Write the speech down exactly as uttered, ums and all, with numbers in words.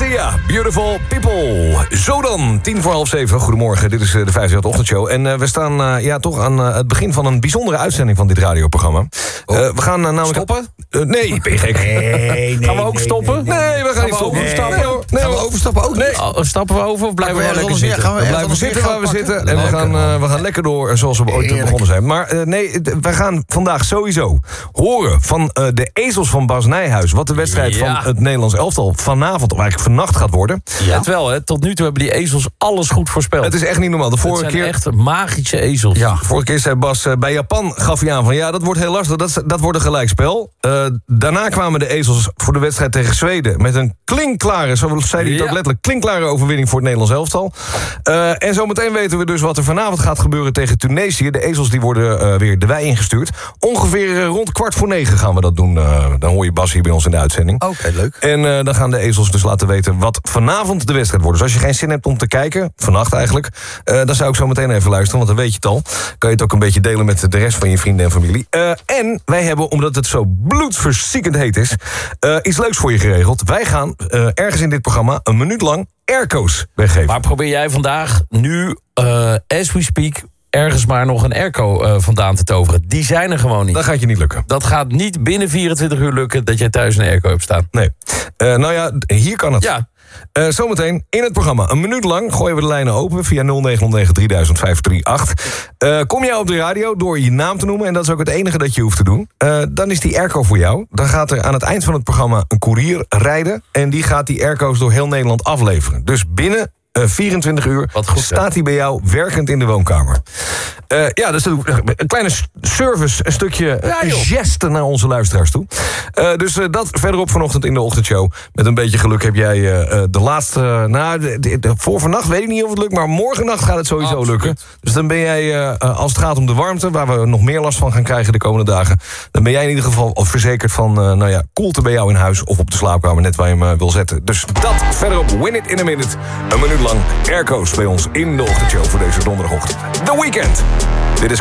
Sia, Beautiful People. Zo dan, tien voor half zeven. Goedemorgen, dit is de vijfde ochtendshow. En uh, we staan uh, ja, toch aan uh, het begin van een bijzondere uitzending van dit radioprogramma. Uh, we gaan uh, namelijk... Stoppen? Uh, nee, ben je gek? Nee, nee, gaan we ook nee, stoppen? Nee, nee, nee. nee we gaan, gaan niet stoppen. Overstappen? Nee, hoor. Nee, gaan we overstappen ook niet? Nee. Stappen we over of blijven we, we lekker zitten? Gaan we, we blijven zitten waar we zitten. En we gaan, uh, we gaan lekker door zoals we ooit Eerlijk. begonnen zijn. Maar uh, nee, we gaan vandaag sowieso horen van uh, de ezels van Bas Nijhuis... wat de wedstrijd ja. van het Nederlands elftal vanavond, of eigenlijk vannacht gaat worden. Ja, het wel, hè. Tot nu toe hebben die ezels alles goed voorspeld. Het is echt niet normaal. De vorige het zijn keer... echt magische ezels. Ja, vorige keer zei Bas, uh, bij Japan gaf hij aan van... ja, dat wordt heel lastig, dat, dat wordt een gelijkspel. Uh, daarna kwamen de ezels voor de wedstrijd tegen Zweden... met een klinkklare, zo zei hij het ja. ook letterlijk... klinkklare overwinning voor het Nederlands elftal. Uh, en zometeen weten we dus wat er vanavond gaat gebeuren tegen Tunesië. De ezels die worden uh, weer de wei ingestuurd. Ongeveer uh, rond kwart voor negen gaan we dat doen. Uh, dan hoor je Bas hier bij ons in de uitzending. Oké, okay, leuk. En uh, dan gaan de ezels dus laten weten wat vanavond de wedstrijd wordt. Dus als je geen zin hebt om te kijken, vannacht eigenlijk... Uh, dan zou ik zo meteen even luisteren, want dan weet je het al. Kan je het ook een beetje delen met de rest van je vrienden en familie. Uh, en wij hebben, omdat het zo bloedverziekend heet is... Uh, iets leuks voor je geregeld. Wij gaan uh, ergens in dit programma een minuut lang airco's weggeven. Maar probeer jij vandaag nu, uh, as we speak... ergens maar nog een airco uh, vandaan te toveren. Die zijn er gewoon niet. Dat gaat je niet lukken. Dat gaat niet binnen vierentwintig uur lukken... dat jij thuis een airco hebt staan. Nee. Uh, nou ja, hier kan het. Ja. Uh, zometeen in het programma. Een minuut lang gooien we de lijnen open via nul negen nul negen drie duizend vijf drie acht. Uh, kom jij op de radio door je naam te noemen... en dat is ook het enige dat je hoeft te doen... Uh, dan is die airco voor jou. Dan gaat er aan het eind van het programma een koerier rijden... en die gaat die airco's door heel Nederland afleveren. Dus binnen... Uh, vierentwintig uur Wat goed, staat hij bij jou werkend in de woonkamer. Uh, ja, dus een kleine service, een stukje ja, geste naar onze luisteraars toe. Uh, dus uh, dat verderop vanochtend in de ochtendshow. Met een beetje geluk heb jij uh, de laatste... Uh, nou, de, de, de, voor vannacht weet ik niet of het lukt... maar morgennacht gaat het sowieso Absoluut. lukken. Dus dan ben jij, uh, als het gaat om de warmte... waar we nog meer last van gaan krijgen de komende dagen... dan ben jij in ieder geval verzekerd van... Uh, nou ja, koelte bij jou in huis of op de slaapkamer... net waar je hem uh, wil zetten. Dus dat verderop, win it in a minute. Een minuut lang airco's bij ons in de ochtendshow voor deze donderdagochtend. The Weeknd. Dit is